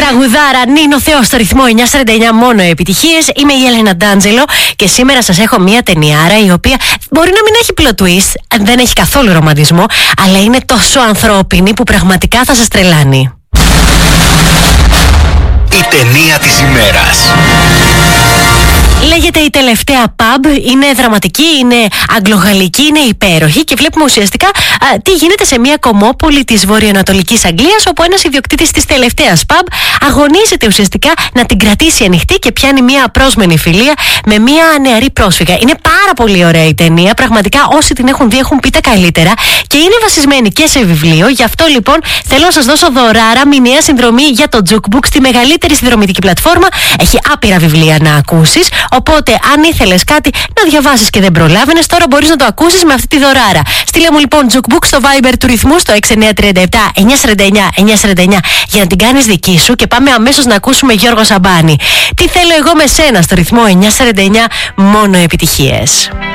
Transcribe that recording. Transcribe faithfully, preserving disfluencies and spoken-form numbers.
Τραγουδάρα Νίνο Θεό στο ρυθμό εννιά σαράντα εννιά, μόνο επιτυχίες. Είμαι η Έλενα Ντάντζελο και σήμερα σας έχω μια ταινιάρα η οποία μπορεί να μην έχει plot twist, δεν έχει καθόλου ρομαντισμό, αλλά είναι τόσο ανθρώπινη που πραγματικά θα σας τρελάνει. Η ταινία της ημέρας. Λέγεται Η Τελευταία Pub, είναι δραματική, είναι αγγλογαλλική, είναι υπέροχη και βλέπουμε ουσιαστικά α, τι γίνεται σε μια κομμόπολη της βορειοανατολικής Αγγλίας, όπου ένας ιδιοκτήτης της τελευταίας pub αγωνίζεται ουσιαστικά να την κρατήσει ανοιχτή και πιάνει μια απρόσμενη φιλία με μια νεαρή πρόσφυγα. Είναι πάρα πολύ ωραία η ταινία, πραγματικά όσοι την έχουν δει έχουν πει τα καλύτερα και είναι βασισμένη και σε βιβλίο. Γι' αυτό λοιπόν θέλω να σας δώσω δωράρα, μηνιαία συνδρομή για το Jukebook στη μεγαλύτερη συνδρομητική πλατφόρμα. Έχει άπειρα βιβλία να ακούσεις. Οπότε, αν ήθελες κάτι να διαβάσεις και δεν προλάβαινες, τώρα μπορείς να το ακούσεις με αυτή τη δωράρα. Στείλε μου λοιπόν Jukebook στο Viber του ρυθμού στο έξι εννιά τρία επτά εννιά σαράντα εννιά εννιά σαράντα εννιά για να την κάνεις δική σου και πάμε αμέσως να ακούσουμε Γιώργο Σαμπάνη. Τι θέλω εγώ με σένα στο ρυθμό εννιά σαράντα εννιά, μόνο επιτυχίες.